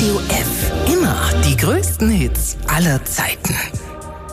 Radio F. Immer die größten Hits aller Zeiten.